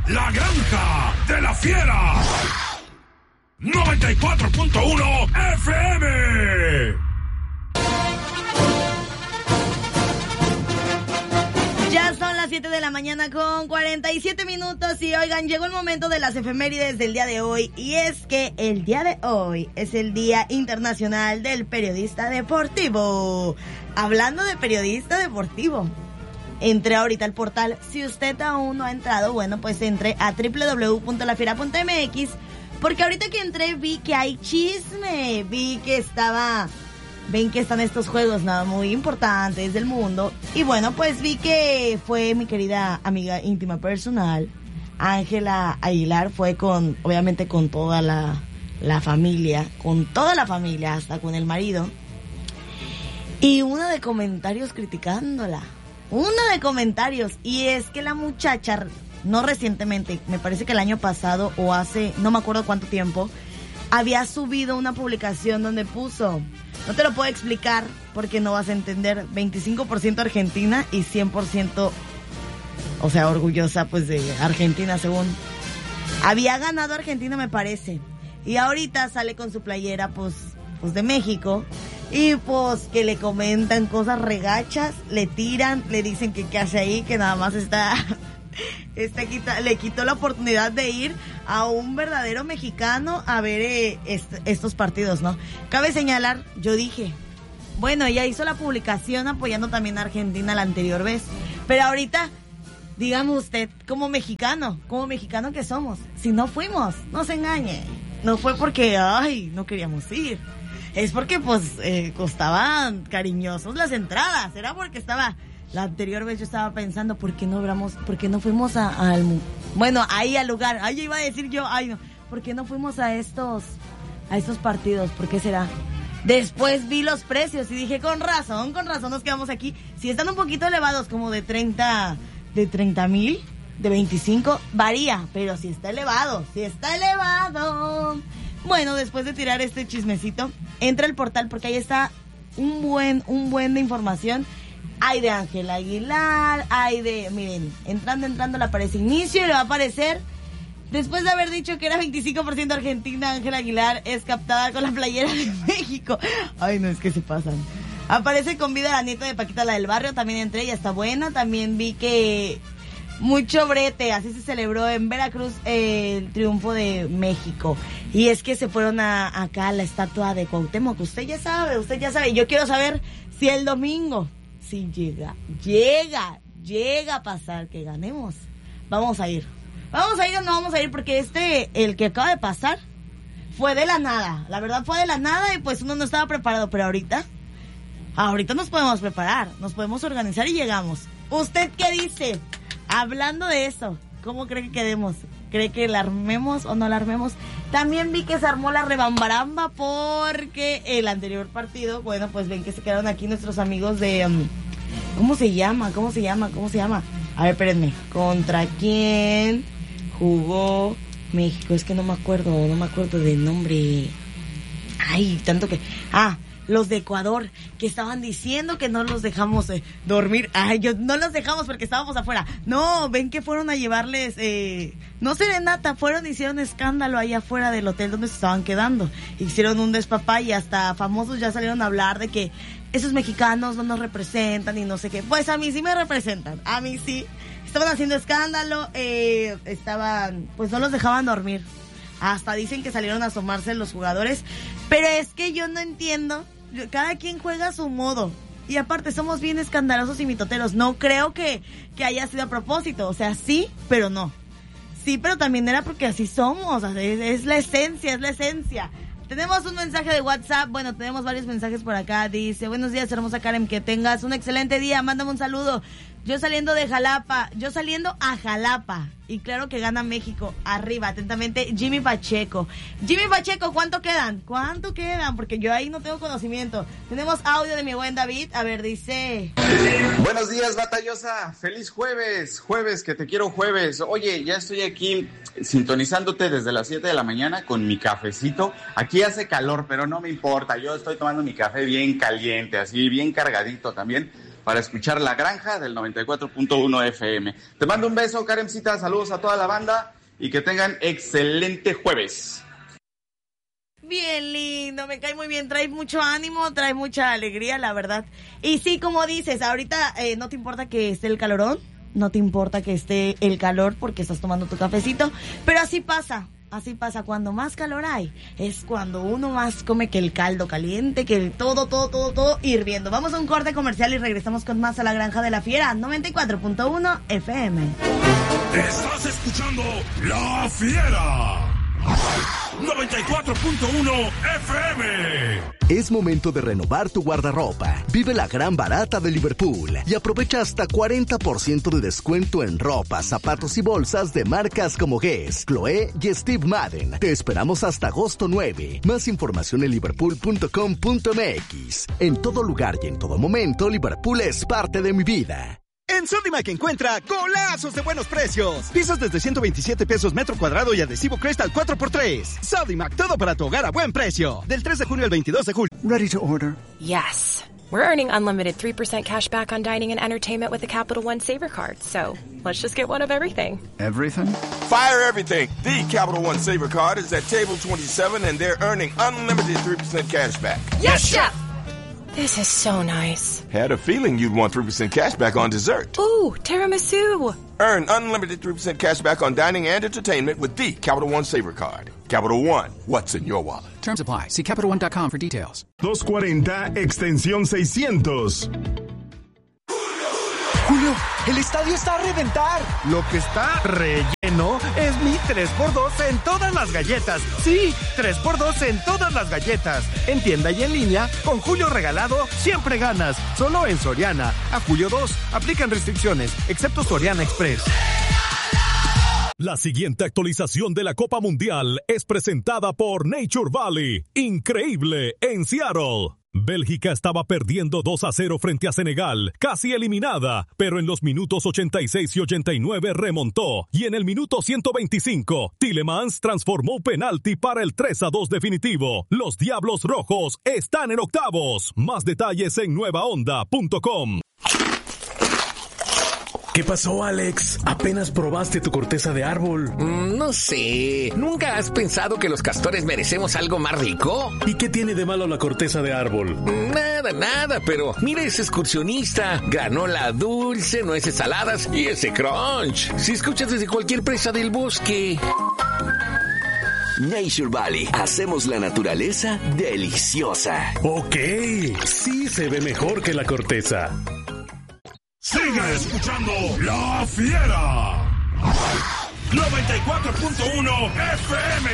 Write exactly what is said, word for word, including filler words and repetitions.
La Granja de la Fiera. noventa y cuatro punto uno F M. Ya son las siete de la mañana con cuarenta y siete minutos y oigan, llegó el momento de las efemérides del día de hoy y es que el día de hoy es el Día Internacional del Periodista Deportivo. Hablando de periodista deportivo, entré ahorita al portal. Si usted aún no ha entrado, bueno, pues entre a doble u doble u doble u punto la fiera punto eme equis, porque ahorita que entré vi que hay chisme, vi que estaba, ven que están estos juegos nada muy importantes del mundo, y bueno, pues vi que fue mi querida amiga íntima personal, Ángela Aguilar, fue con, obviamente con toda la, la familia, con toda la familia, hasta con el marido, y una de comentarios criticándola. Uno de comentarios, y es que la muchacha, no recientemente, me parece que el año pasado o hace, no me acuerdo cuánto tiempo, había subido una publicación donde puso, no te lo puedo explicar porque no vas a entender, veinticinco por ciento Argentina y cien por ciento, o sea, orgullosa pues de Argentina según. Había ganado Argentina me parece, y ahorita sale con su playera pues, pues de México. Y pues que le comentan cosas regachas, le tiran, le dicen que qué hace ahí, que nada más está, está quita, le quitó la oportunidad de ir a un verdadero mexicano a ver eh, est, estos partidos, ¿no? Cabe señalar, yo dije, bueno, ella hizo la publicación apoyando también a Argentina la anterior vez, pero ahorita, dígame usted, como mexicano, como mexicano que somos, si no fuimos, no se engañe, no fue porque, ay, no queríamos ir. Es porque, pues, eh, costaban cariñosos las entradas. Era porque estaba... La anterior vez yo estaba pensando, ¿por qué no hablamos, por qué no fuimos a, al... Bueno, ahí al lugar. Ahí iba a decir yo, ay, no. ¿Por qué no fuimos a estos... a estos partidos? ¿Por qué será? Después vi los precios y dije, con razón, con razón nos quedamos aquí. Si están un poquito elevados, como de treinta... De treinta mil, de veinticinco, varía. Pero si está elevado, si está elevado... Bueno, después de tirar este chismecito, entra al portal porque ahí está un buen, un buen de información. Hay de Ángela Aguilar, hay de, miren, entrando, entrando le aparece inicio y le va a aparecer, después de haber dicho que era veinticinco por ciento Argentina, Ángela Aguilar es captada con la playera de México. Ay, no, es que se pasan. Aparece con vida la nieta de Paquita, la del barrio, también entré, ya está buena. También vi que... mucho brete, así se celebró en Veracruz eh, el triunfo de México. Y es que se fueron a, acá a la estatua de Cuauhtémoc. Usted ya sabe, usted ya sabe. Yo quiero saber si el domingo, si llega, llega, llega a pasar que ganemos. Vamos a ir. Vamos a ir o no vamos a ir porque este, el que acaba de pasar, fue de la nada. La verdad fue de la nada y pues uno no estaba preparado. Pero ahorita, ahorita nos podemos preparar, nos podemos organizar y llegamos. ¿Usted qué dice? Hablando de eso, ¿cómo cree que quedemos? ¿Cree que la armemos o no la armemos? También vi que se armó la rebambaramba porque el anterior partido, bueno, pues ven que se quedaron aquí nuestros amigos de... Um, ¿Cómo se llama? ¿Cómo se llama? ¿Cómo se llama? A ver, espérenme. ¿Contra quién jugó México? Es que no me acuerdo, no me acuerdo del nombre. Ay, tanto que... Ah... Los de Ecuador, que estaban diciendo que no los dejamos eh, dormir. Ay, yo no los dejamos porque estábamos afuera. No, ven que fueron a llevarles, eh, no serenata, fueron y hicieron escándalo ahí afuera del hotel donde se estaban quedando. Hicieron un despapá y hasta famosos ya salieron a hablar de que esos mexicanos no nos representan y no sé qué. Pues a mí sí me representan, a mí sí. Estaban haciendo escándalo, eh, estaban, pues no los dejaban dormir. Hasta dicen que salieron a asomarse los jugadores. Pero es que yo no entiendo. Cada quien juega a su modo. Y aparte somos bien escandalosos y mitoteros. No creo que, que haya sido a propósito. O sea, sí, pero no. Sí, pero también era porque así somos. Es, es la esencia, es la esencia. Tenemos un mensaje de WhatsApp. Bueno, tenemos varios mensajes por acá. Dice, buenos días, hermosa Karen. Que tengas un excelente día. Mándame un saludo. Yo saliendo de Jalapa. Yo saliendo a Jalapa. Y claro que gana México. Arriba, atentamente, Jimmy Pacheco. Jimmy Pacheco, ¿cuánto quedan? ¿Cuánto quedan? Porque yo ahí no tengo conocimiento. Tenemos audio de mi buen David. A ver, dice... Buenos días, batallosa. Feliz jueves. Jueves, que te quiero jueves. Oye, ya estoy aquí sintonizándote desde las siete de la mañana con mi cafecito. Aquí hace calor, pero no me importa. Yo estoy tomando mi café bien caliente, así, bien cargadito también. para escuchar La Granja del noventa y cuatro punto uno F M. Te mando un beso, Karencita, saludos a toda la banda y que tengan excelente jueves. Bien lindo, me cae muy bien, trae mucho ánimo, trae mucha alegría, la verdad. Y sí, como dices, ahorita eh, no te importa que esté el calorón, no te importa que esté el calor porque estás tomando tu cafecito, pero así pasa, así pasa, cuando más calor hay, es cuando uno más come que el caldo caliente, que el todo, todo, todo, todo hirviendo. Vamos a un corte comercial y regresamos con más a La Granja de la Fiera, noventa y cuatro punto uno F M. Estás escuchando La Fiera. noventa y cuatro punto uno F M. Es momento de renovar tu guardarropa. Vive la gran barata de Liverpool y aprovecha hasta cuarenta por ciento de descuento en ropa, zapatos y bolsas de marcas como Guess, Chloé y Steve Madden. Te esperamos hasta agosto nueve. Más información en liverpool punto com punto m x. En todo lugar y en todo momento, Liverpool es parte de mi vida. En Sodimac encuentra golazos de buenos precios. Pisos desde ciento veintisiete pesos metro cuadrado y adhesivo Crest al cuatro por tres. Sodimac, todo para tu hogar a buen precio. Del tres de junio al veintidós de julio. Ready to order? Yes. We're earning unlimited three percent cash back on dining and entertainment with the Capital One Saver Card. So let's just get one of everything. Everything? Fire everything. The Capital One Saver Card is at table twenty-seven and they're earning unlimited three percent cash back. Yes, Chef! This is so nice. Had a feeling you'd want three percent cash back on dessert. Ooh, tiramisu. Earn unlimited three percent cash back on dining and entertainment with the Capital One Saver Card. Capital One, what's in your wallet? Terms apply. See Capital One dot com for details. doscientos cuarenta, extensión seiscientos. Julio, el estadio está a reventar. Lo que está relleno es mi tres por dos en todas las galletas. Sí, tres por dos en todas las galletas. En tienda y en línea, con Julio regalado, siempre ganas. Solo en Soriana. A julio dos, aplican restricciones, excepto Soriana Express. La siguiente actualización de la Copa Mundial es presentada por Nature Valley. Increíble en Seattle. Bélgica estaba perdiendo dos a cero frente a Senegal, casi eliminada, pero en los minutos ochenta y seis y ochenta y nueve remontó, y en el minuto ciento veinticinco, Tielemans transformó penalti para el tres a dos definitivo. Los Diablos Rojos están en octavos. Más detalles en nueva onda punto com. ¿Qué pasó, Alex? ¿Apenas probaste tu corteza de árbol? Mm, no sé. ¿Nunca has pensado que los castores merecemos algo más rico? ¿Y qué tiene de malo la corteza de árbol? Nada, nada, pero mira ese excursionista. Granola dulce, nueces saladas y ese crunch. Si escuchas desde cualquier presa del bosque. Nature Valley. Hacemos la naturaleza deliciosa. Ok, sí se ve mejor que la corteza. Sigue escuchando La Fiera. noventa y cuatro punto uno F M.